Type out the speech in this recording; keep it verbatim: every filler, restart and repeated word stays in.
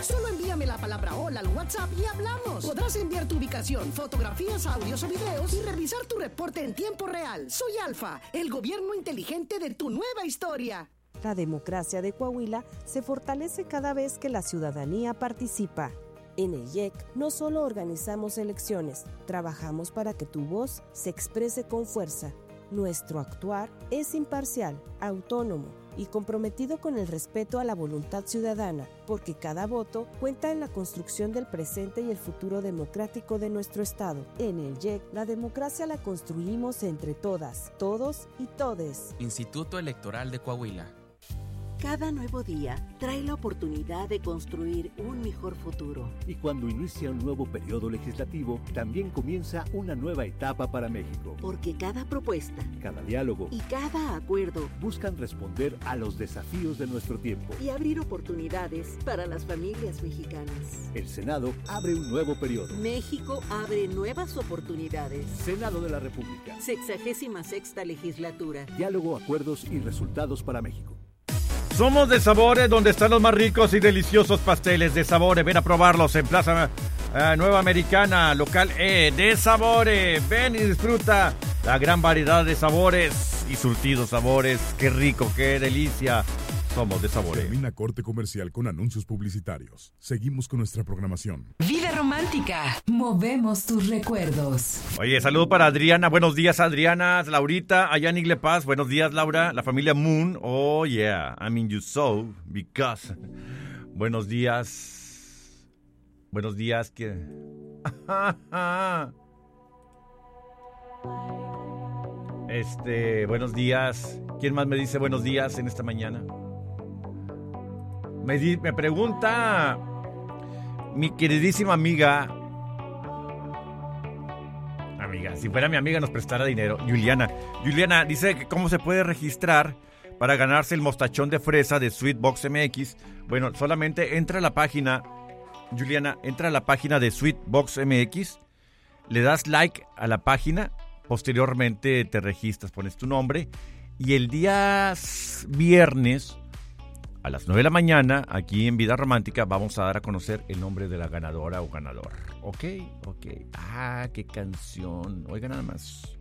Solo envíame la palabra hola al WhatsApp y hablamos. Podrás enviar tu ubicación, fotografías, audios o videos y revisar tu reporte en tiempo real. Soy Alfa, el gobierno inteligente de tu nueva historia. La democracia de Coahuila se fortalece cada vez que la ciudadanía participa. En el I E C no solo organizamos elecciones, trabajamos para que tu voz se exprese con fuerza. Nuestro actuar es imparcial, autónomo y comprometido con el respeto a la voluntad ciudadana, porque cada voto cuenta en la construcción del presente y el futuro democrático de nuestro Estado. En el I E C, la democracia la construimos entre todas, todos y todes. Instituto Electoral de Coahuila. Cada nuevo día trae la oportunidad de construir un mejor futuro. Y cuando inicia un nuevo periodo legislativo, también comienza una nueva etapa para México. Porque cada propuesta, cada diálogo y cada acuerdo buscan responder a los desafíos de nuestro tiempo y abrir oportunidades para las familias mexicanas. El Senado abre un nuevo periodo. México abre nuevas oportunidades. Senado de la República. Sexagésima sexta legislatura. Diálogo, acuerdos y resultados para México. Somos de Sabores, donde están los más ricos y deliciosos pasteles de Sabores. Ven a probarlos en Plaza uh, Nueva Americana, local E de Sabores. Ven y disfruta la gran variedad de sabores y surtidos sabores. Qué rico, qué delicia. Somos de Sabores. Termina corte comercial con anuncios publicitarios. Seguimos con nuestra programación. Vida romántica. Movemos tus recuerdos. Oye, saludo para Adriana. Buenos días, Adriana. Laurita, allá en Igle Paz. Buenos días, Laura. La familia Moon. Oh, yeah. I mean you so. Because. Buenos días. Buenos días. ¿Qué? Este, buenos días. ¿Quién más me dice buenos días en esta mañana? Me, di, me pregunta mi queridísima amiga, amiga, si fuera mi amiga nos prestara dinero, Juliana. Juliana dice que cómo se puede registrar para ganarse el mostachón de fresa de Sweetbox M X. Bueno, solamente entra a la página, Juliana, entra a la página de Sweetbox M X, le das like a la página, posteriormente te registras, pones tu nombre y el día viernes a las nueve de la mañana, aquí en Vida Romántica, vamos a dar a conocer el nombre de la ganadora o ganador. ¿Ok? Ok. Ah, qué canción. Oiga nada más.